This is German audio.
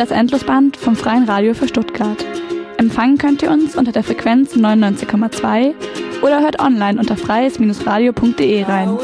das Endlosband vom Freien Radio für Stuttgart. Empfangen könnt ihr uns unter der Frequenz 99,2 oder hört online unter freies-radio.de rein.